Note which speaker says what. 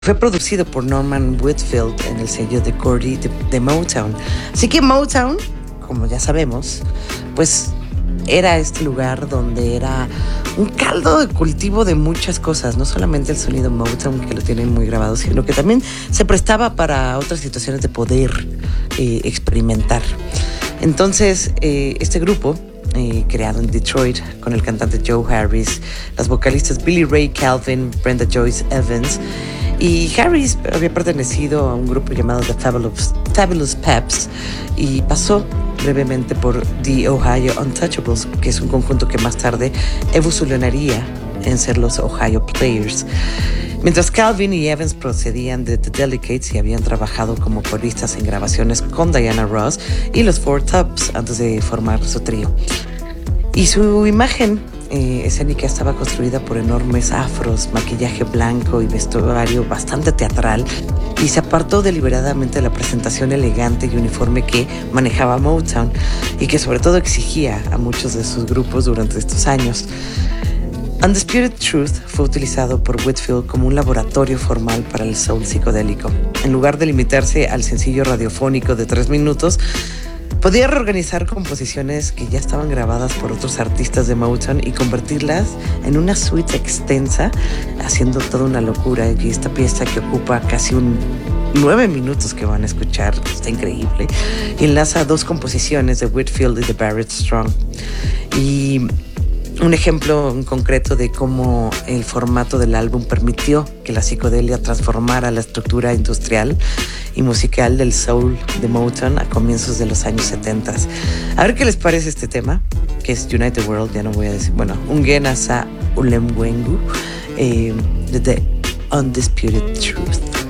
Speaker 1: Fue producido por Norman Whitfield en el sello de Cordy de Motown. Así que Motown, como ya sabemos, pues era este lugar donde era un caldo de cultivo de muchas cosas, no solamente el sonido Motown, que lo tienen muy grabado, sino que también se prestaba para otras situaciones de poder experimentar. Entonces, este grupo, creado en Detroit con el cantante Joe Harris, las vocalistas Billy Ray Calvin, Brenda Joyce Evans, y Harris había pertenecido a un grupo llamado The Fabulous Peps y pasó brevemente por The Ohio Untouchables, que es un conjunto que más tarde evolucionaría en ser los Ohio Players. Mientras Calvin y Evans procedían de The Delicates y habían trabajado como coristas en grabaciones con Diana Ross y los Four Tops antes de formar su trío. Y su imagen escénica estaba construida por enormes afros, maquillaje blanco y vestuario bastante teatral, y se apartó deliberadamente de la presentación elegante y uniforme que manejaba Motown y que sobre todo exigía a muchos de sus grupos durante estos años. Undisputed Truth fue utilizado por Whitfield como un laboratorio formal para el soul psicodélico. En lugar de limitarse al sencillo radiofónico de 3 minutos, podía reorganizar composiciones que ya estaban grabadas por otros artistas de Motown y convertirlas en una suite extensa, haciendo toda una locura. Y esta pieza, que ocupa casi 9 minutos que van a escuchar, está increíble, y enlaza 2 composiciones de Whitfield y de Barrett Strong. Y un ejemplo en concreto de cómo el formato del álbum permitió que la psicodelia transformara la estructura industrial y musical del soul de Motown a comienzos de los años 70. A ver qué les parece este tema, que es Unite the World, ya no voy a decir, bueno, Ungena Sa Ulemwengu, de The Undisputed Truth.